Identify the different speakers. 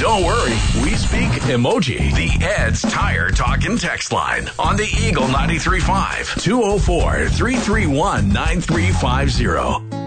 Speaker 1: Don't worry, we speak emoji. The Ed's Tire Talk and Text line on the Eagle 93.5 204-331-9350.